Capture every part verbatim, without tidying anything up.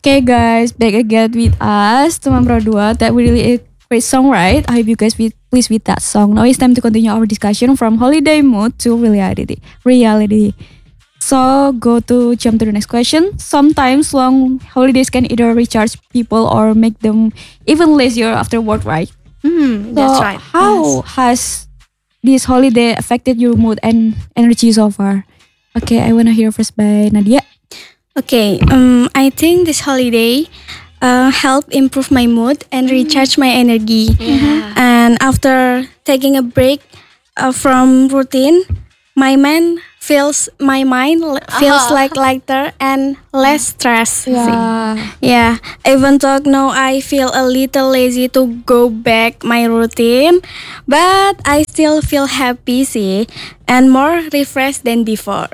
Okay guys, back again with us, Teman Pro dua. That really a great song, right? I hope you guys be pleased with that song. Now it's time to continue our discussion from holiday mood to reality. Reality. So go to jump to the next question. Sometimes long holidays can either recharge people or make them even lazier afterward, right? Mm, So that's right. how Yes. has this holiday affected your mood and energy so far? Okay, I wanna hear first by Nadia. Okay, um, I think this holiday uh, helped improve my mood and recharge my energy. Yeah. And after taking a break uh, from routine, my mind feels my mind l- feels Uh-huh. like lighter and less stress. Yeah. Yeah, even though now I feel a little lazy to go back my routine, but I still feel happy, see, and more refreshed than before.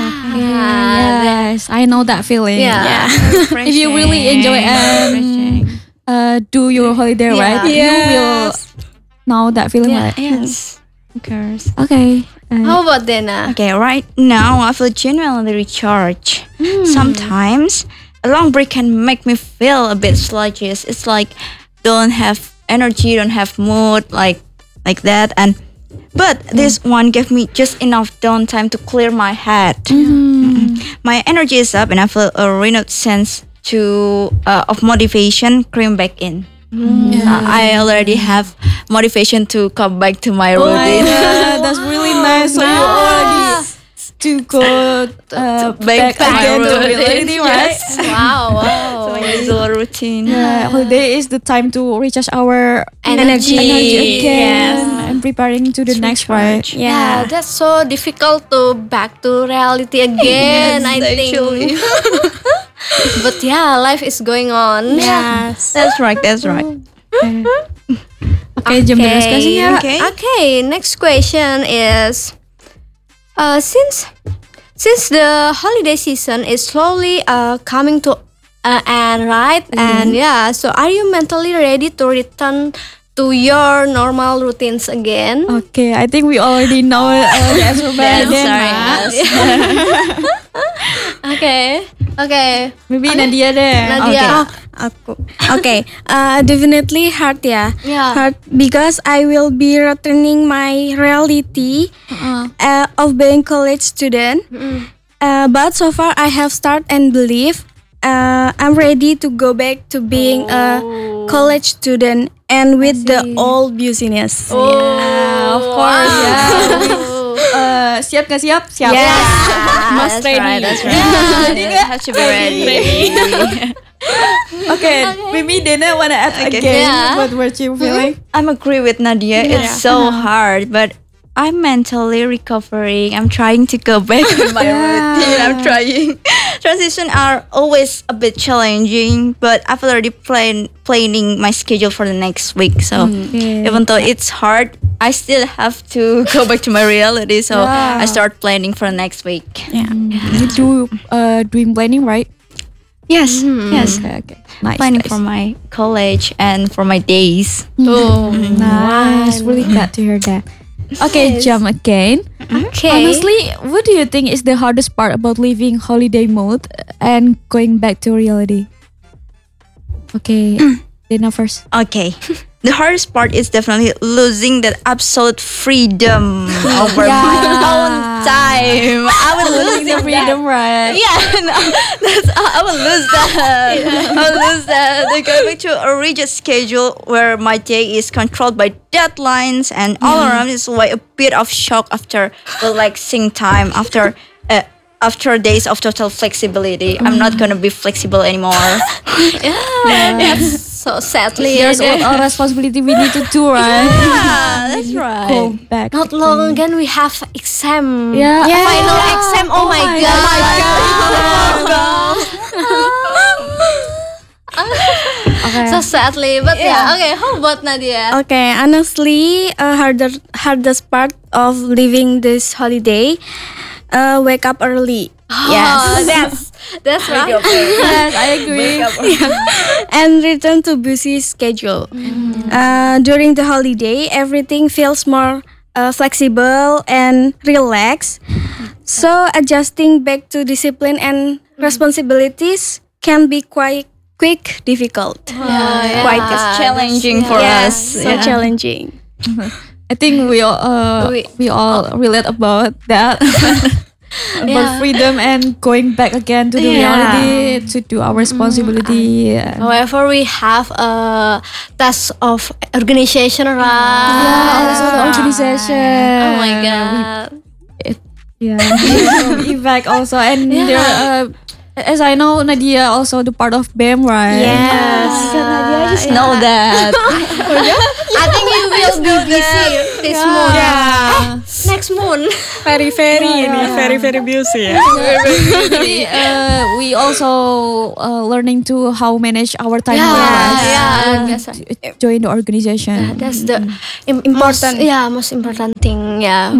Yes, I know that feeling. Yeah. If you really enjoy and uh, do your holiday, right? Yeah. You will know that feeling, Yeah. right? Yes, of course. Okay. Uh, How about Dena? Okay, right now I feel genuinely recharged. Hmm. Sometimes a long break can make me feel a bit sluggish. It's like don't have energy, don't have mood, like like that. And but this one gave me just enough downtime to clear my head. Mm. My energy is up, and I feel a renewed sense to uh, of motivation cream back in. Uh, I already have motivation to come back to my routine. yeah, that's really nice. So you already to go uh, back, back to my again to routine. reality, right? Wow, wow. So my usual routine. Yeah, holiday is the time to recharge our Energy. energy again Yes. and preparing to the next right. Yeah, that's so difficult to back to reality again, I think. actually. But yeah, life is going on. Yes. That's right, that's right. Okay, jump to the next question ya. Okay. Okay, next question is uh, since since the holiday season is slowly uh, coming to uh, end, right? And yeah, so are you mentally ready to return to your normal routines again? Okay, I think we already know uh, the answer by That's then. right. Okay, okay. Maybe Nadia deh. Nadia. Aku. Okay, uh, definitely hard ya. Yeah. Hard because I will be returning my reality uh, of being college student. Uh, but so far I have start and believe uh, I'm ready to go back to being a college student and with the old busyness. Yeah, of course. Yeah. Uh, siap gak siap? Siap. Must ready. Right, that's right. Yeah, have to be ready. Okay, maybe Dena wanna add again Yeah. what what you feeling? I'm agree with Nadia. It's so hard, but I'm mentally recovering. I'm trying to go back to my routine. I'm trying. Transition are always a bit challenging, but I've already plan planning my schedule for the next week. So even though it's hard, I still have to go back to my reality. So I start planning for the next week. Yeah. You do uh doing planning, right? Yes, yes. Okay, okay. Nice. Planning nice. for my college and for my days. Oh, Nice. Really glad to hear that. Okay, jump again. okay. Honestly, what do you think is the hardest part about leaving holiday mode and going back to reality? Okay, Dena first. Okay. The hardest part is definitely losing that absolute freedom over my own time. I will lose The that. freedom, right? Yeah, no, that's, I will lose that. I will lose that. They go back to a rigid schedule where my day is controlled by deadlines and all around is like a bit of shock after relaxing time after. Uh, after days of total flexibility, I'm not gonna be flexible anymore. That's so sadly. There's a lot of responsibility we need to do, right? Yeah, that's right. Go back. Not long again we have exam. Yeah. Final exam. Oh, my my god. Okay. So sadly, but yeah. Okay, how about Nadia? Okay, honestly, uh, harder hardest part of living this holiday, uh, wake up early. Oh, that's that's right. Yes, I agree. And return to busy schedule. Uh, during the holiday, everything feels more uh, flexible and relaxed. So adjusting back to discipline and responsibilities can be quite quick difficult. yeah. Quite It's challenging for Yes, us. so Yeah. challenging. I think we all uh, We- we, all relate about that. About Yeah. freedom and going back again to the Yeah. reality, to do our responsibility. Yeah. However, we have a task of organization, right? Yeah, also the organization. Oh my god. Yeah, some evac also, and Yeah. there. Uh, as I know, Nadia also the part of B E M, right? Yes. I just know that. I think you will be busy this month. Yeah. Next month. Very very ini very very busy. Jadi, uh, we also uh, learning to how manage our time Yeah, well, right? yeah, When we that's j- join the organization. That's the im- important. Most, yeah, most important thing. Yeah.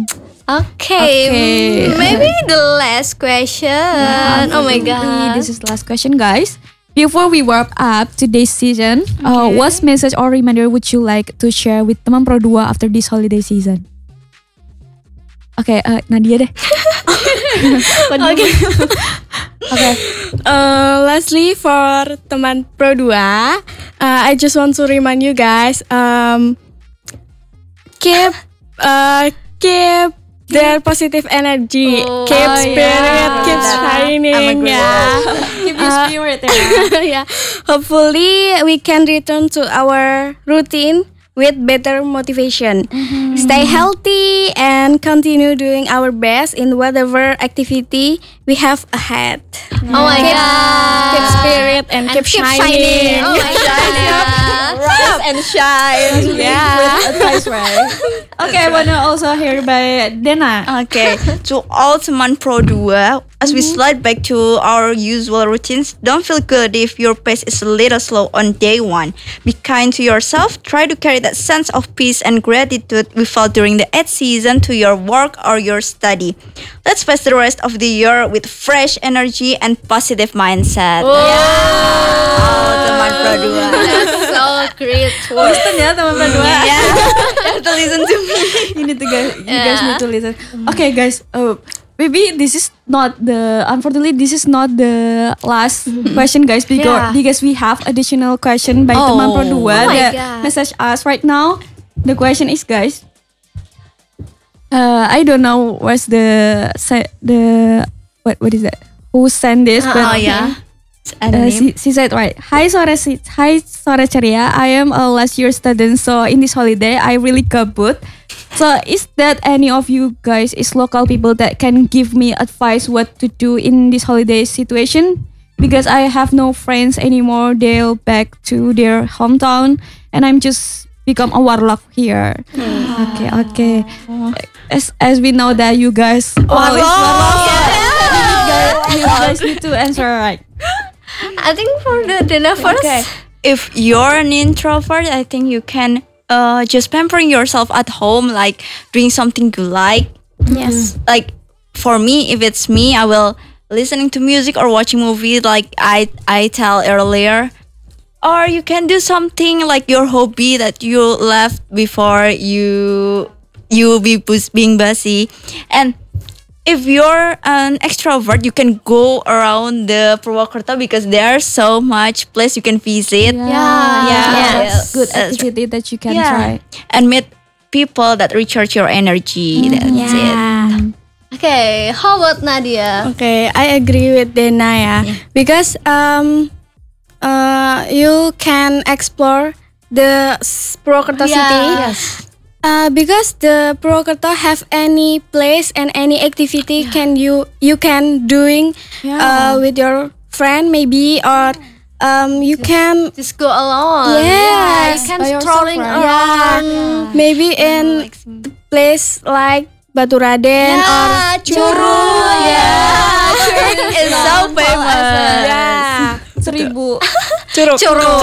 Okay. Okay. Maybe the last question. Oh my god. This is the last question, guys. Before we wrap up today's season, uh, what message or reminder would you like to share with teman Pro dua after this holiday season? Oke, uh, Nadia deh. Okay. Okay. Uh, lastly, for teman Pro dua, uh, I just want to remind you guys, um, keep, uh, keep their positive energy, Oh, keep oh, spirit, yeah. keep shining. Yeah. Keep your Uh, spirit ya. Yeah. Hopefully, we can return to our routine with better motivation. Stay healthy and continue doing our best in whatever activity we have ahead. Oh my god. Keep spirit and, And keep, keep shining. shining. Oh my god. Rise and shine. Yeah. Advice, right? Okay, I wanna also hear by Dena. Okay, to all teman Pro dua, as we slide back to our usual routines, don't feel good if your pace is a little slow on day one. Be kind to yourself. Try to carry that sense of peace and gratitude we felt during the eighth season to your work or your study. Let's face the rest of the year with fresh energy and positive mindset. Oh, teman Pro dua. That's so great work. Listen ya teman Pro dua. Yeah, you have to listen to me. You need to guys, you guys Yeah. need to listen. Okay, guys. Uh, maybe this is not the. Unfortunately, this is not the last question, guys. Because Yeah. because we have additional question by Oh. teman Pro dua Oh my that God. message us right now. The question is, guys. Uh, I don't know what's the se- the what what is that? Who sent this? Uh, but oh, yeah. Uh, she, she said right. Hi sore si- Hi sore ceria. I am a last year student, so in this holiday I really kabut. So is that any of you guys is local people that can give me advice what to do in this holiday situation? Because I have no friends anymore. They'll back to their hometown, and I'm just become a warlock here. Okay, okay. As as we know that you guys all is warlock. So you, guys, you guys need to answer right. I think for the dinner first. Okay. If you're an introvert, I think you can uh, just pampering yourself at home, like doing something you like. Yes. Like for me, if it's me, I will listening to music or watching movie, like I I tell earlier. Or you can do something like your hobby that you left before you you be bus- being busy. And if you're an extrovert, you can go around the Purwakarta because there's so much place you can visit. Yeah, Yeah. Yes. Good Uh, activity that you can yeah. try. And meet people that recharge your energy. That's it. Yeah. Okay, how about Nadia? Okay, I agree with Dena ya. Because um, uh, you can explore the s- Purwakarta city. Yes. Uh, because the Purwakarta have any place and any activity can you you can doing uh, with your friend maybe or um, you can Just go alone. Yes. Yeah, you can By yourself, strolling right? around. maybe in place like Baturaden or Yeah, Curug. Yeah, Curug is so famous. yeah Seribu. Curug. Curug.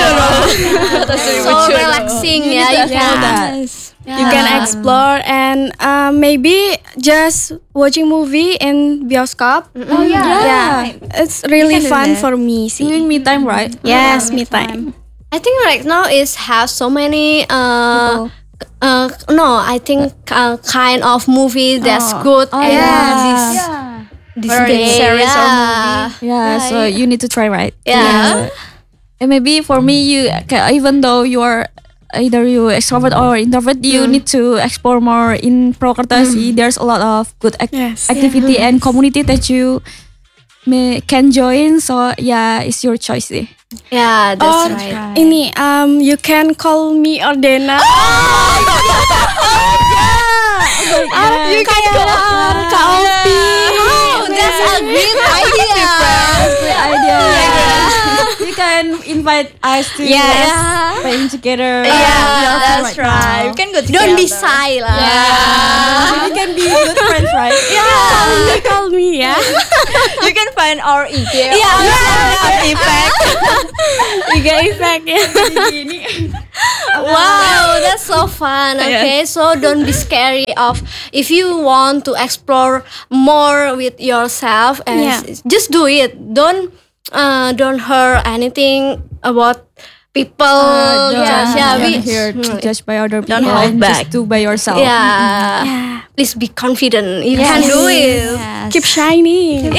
Seribu So Curug. relaxing You ya. need to You explore can. that. You can explore and uh, maybe just watching movie in bioskop. Oh yeah. Yeah, it's really do fun that. for me. See. Doing me time, right? Yes, me time. I think right now is have so many uh uh no, I think uh, kind of movie that's good Oh, and yeah. this this Or day. series or yeah. Yeah, so you need to try, right? Yeah. And maybe for me, you ca- even though you are either you extrovert or introvert, you need to explore more in Purwokerto. There's a lot of good ac- Yes. activity and community that you may can join. So yeah, it's your choice sih. Yeah, that's Oh, right. ini um you can call me Ordena. You can go on Oh, that's a great idea. Great idea. You can invite us to Yes. playing together. Yeah, We are friends That's right. now. We can go together. Don't be shy lah. We can be good friends, right? Call me, call me ya. You can find our I G. Yeah, Our effect. Tiga effect ya. Wow, that's so fun. Okay, so don't be scary of if you want to explore more with yourself and Yeah. s- just do it. Don't uh, don't hurt anything about people. Don't, yeah, yeah, don't we- here to mm, judge by other people Don't hold and back. just do by yourself. yeah. Please be confident. You can do it. Yes. Keep shining.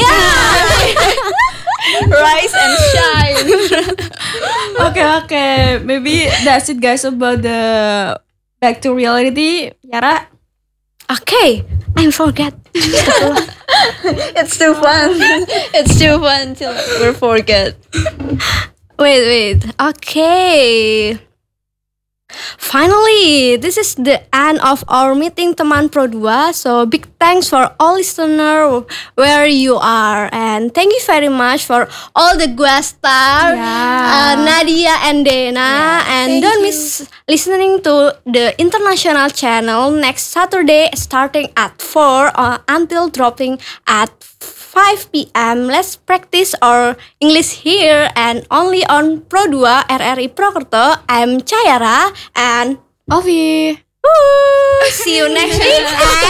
Rise and shine. Okay, okay. Maybe that's it, guys, about the back to reality. Yara, Okay, I forget. It's too fun. It's too fun till we forget. Wait, wait. Okay. Finally, this is the end of our meeting Teman Pro dua. So big thanks for all listener where you are, and thank you very much for all the guest star, uh, Nadia and Dena. and don't miss listening to the international channel next Saturday starting at four uh, until dropping at five p.m. Let's practice our English here and only on Pro dua R R I Purwokerto. I'm Chayara and Ovi. woo, see you next week and